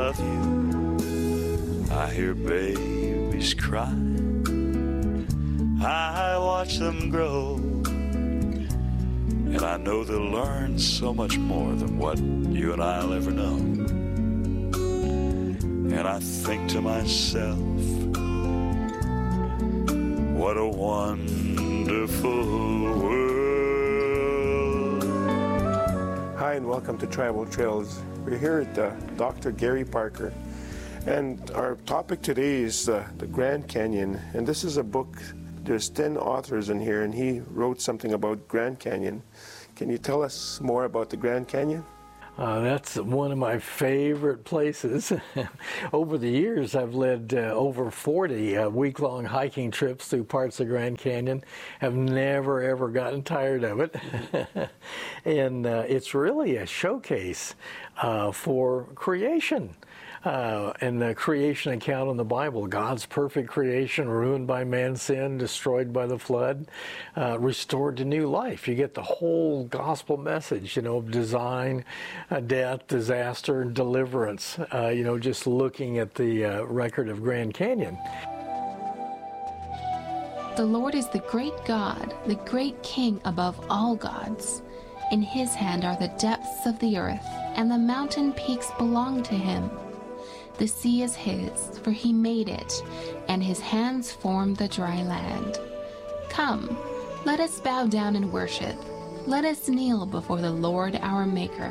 love you. I hear babies cry. I watch them grow. And I know they'll learn so much more than what you and I'll ever know. And I think to myself, what a wonderful world. Hi, and welcome to Tribal Trails. We're here at Dr. Gary Parker. And our topic today is the Grand Canyon. And this is a book. There's 10 authors in here, and he wrote something about Grand Canyon. Can you tell us more about the Grand Canyon? That's one of my favorite places. Over the years, I've led over 40 week-long hiking trips through parts of Grand Canyon. Have never, ever gotten tired of it. And it's really a showcase for creation. And the creation account in the Bible, God's perfect creation, ruined by man's sin, destroyed by the flood, restored to new life. You get the whole gospel message, of design, death, disaster, and deliverance, just looking at the record of Grand Canyon. The Lord is the great God, the great King above all gods. In his hand are the depths of the earth, and the mountain peaks belong to him. The sea is his, for he made it, and his hands formed the dry land. Come, let us bow down and worship. Let us kneel before the Lord our Maker.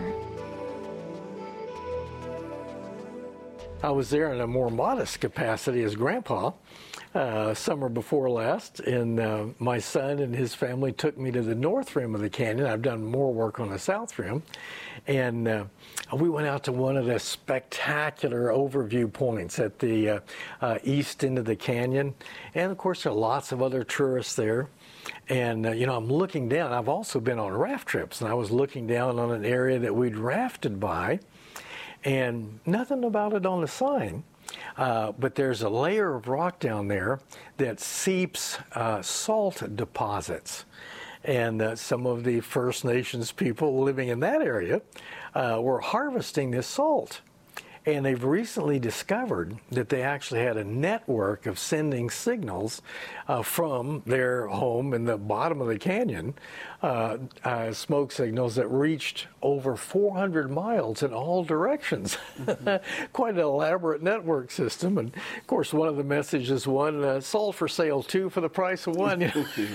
I was there in a more modest capacity as grandpa summer before last, and my son and his family took me to the north rim of the canyon. I've done more work on the south rim, and we went out to one of the spectacular overview points at the east end of the canyon, and of course there are lots of other tourists there. And, I'm looking down. I've also been on raft trips, and I was looking down on an area that we'd rafted by, and nothing about it on the sign. But there's a layer of rock down there that seeps salt deposits. And some of the First Nations people living in that area were harvesting this salt. And they've recently discovered that they actually had a network of sending signals from their home in the bottom of the canyon, smoke signals that reached over 400 miles in all directions. Quite an elaborate network system. And of course, one of the messages salt for sale, 2 for the price of 1.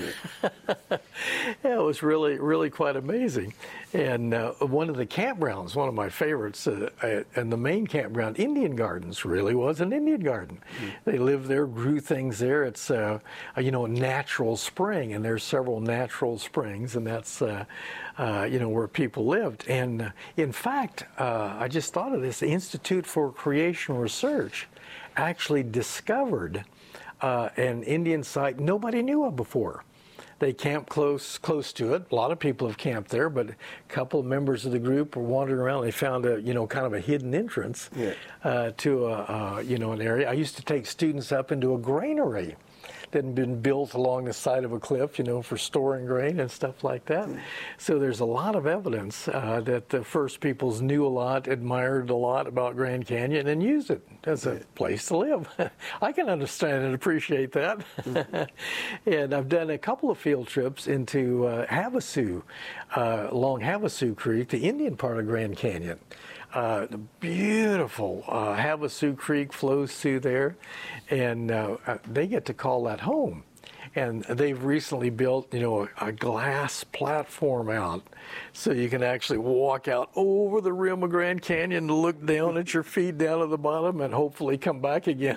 Yeah, it was really, really quite amazing. And one of the campgrounds, one of my favorites, and the main campground, Indian Gardens, really was an Indian garden. They lived there, grew things there. It's a natural spring, and there's several natural springs, and that's where people lived. And in fact, I just thought of this: the Institute for Creation Research actually discovered an Indian site nobody knew of before. They camped close to it. A lot of people have camped there, but a couple of members of the group were wandering around. They found a kind of a hidden entrance to an area. I used to take students up into a granary that had been built along the side of a cliff, for storing grain and stuff like that. So there's a lot of evidence that the first peoples knew a lot, admired a lot about Grand Canyon, and used it as a place to live. I can understand and appreciate that. And I've done a couple of field trips into Havasu, along Havasu Creek, the Indian part of Grand Canyon. The beautiful Havasu Creek flows through there, and they get to call that home. And they've recently built, a glass platform out, so you can actually walk out over the rim of Grand Canyon and look down at your feet down at the bottom, and hopefully come back again.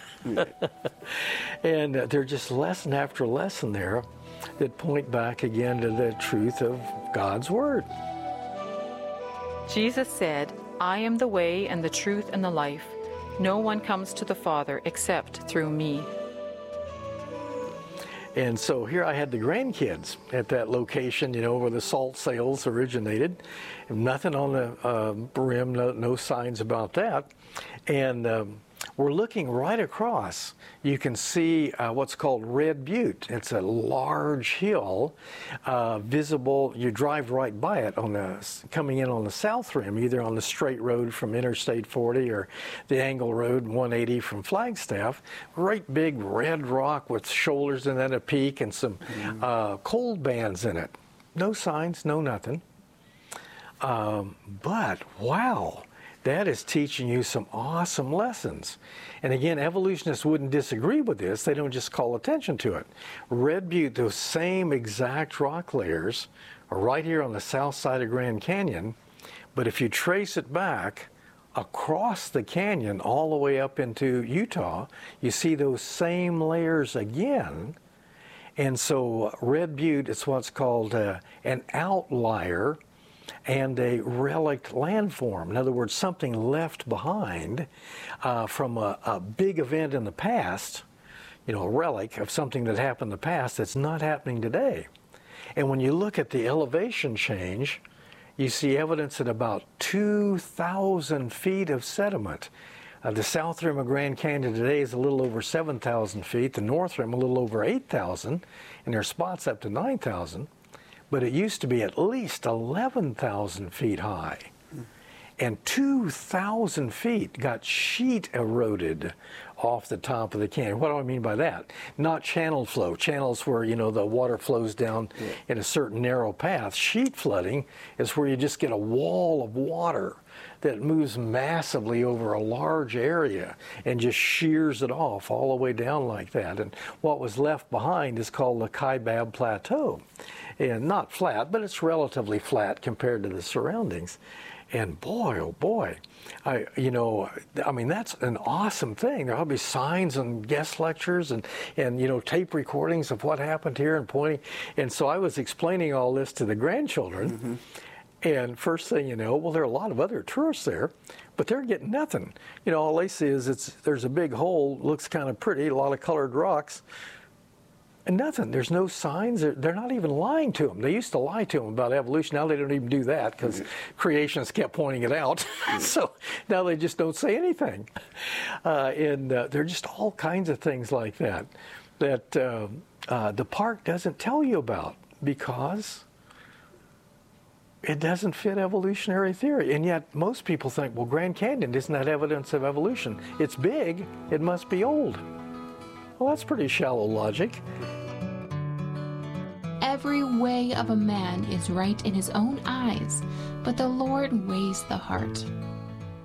And they're just lesson after lesson there that point back again to the truth of God's Word. Jesus said, "I am the way and the truth and the life. No one comes to the Father except through me." And so here I had the grandkids at that location, where the salt sales originated. Nothing on the rim, no signs about that. And we're looking right across. You can see what's called Red Butte. It's a large hill, visible. You drive right by it coming in on the south rim, either on the straight road from Interstate 40 or the angle road 180 from Flagstaff. Great big red rock with shoulders and then a peak and some cold bands in it. No signs, no nothing. But wow. That is teaching you some awesome lessons. And again, evolutionists wouldn't disagree with this. They don't just call attention to it. Red Butte, those same exact rock layers are right here on the south side of Grand Canyon. But if you trace it back across the canyon all the way up into Utah, you see those same layers again. And so Red Butte is what's called an outlier and a relict landform. In other words, something left behind from a big event in the past, a relic of something that happened in the past that's not happening today. And when you look at the elevation change, you see evidence at about 2,000 feet of sediment. The south rim of Grand Canyon today is a little over 7,000 feet, the north rim a little over 8,000, and there are spots up to 9,000. But it used to be at least 11,000 feet high. And 2,000 feet got sheet eroded off the top of the canyon. What do I mean by that? Not channel flow. Channels where, the water flows down in a certain narrow path. Sheet flooding is where you just get a wall of water that moves massively over a large area and just shears it off all the way down like that. And what was left behind is called the Kaibab Plateau. And not flat, but it's relatively flat compared to the surroundings. And boy, oh boy, I mean, that's an awesome thing. There'll be signs and guest lectures and tape recordings of what happened here and pointing. And so I was explaining all this to the grandchildren. And first thing you know, well, there are a lot of other tourists there, but they're getting nothing. All they see is there's a big hole, looks kind of pretty, a lot of colored rocks. And nothing. There's no signs. They're not even lying to them. They used to lie to them about evolution. Now they don't even do that because creationists kept pointing it out. So now they just don't say anything. And there are just all kinds of things like that the park doesn't tell you about because it doesn't fit evolutionary theory. And yet most people think, well, Grand Canyon, isn't that evidence of evolution? It's big. It must be old. Well, that's pretty shallow logic. Every way of a man is right in his own eyes, but the Lord weighs the heart.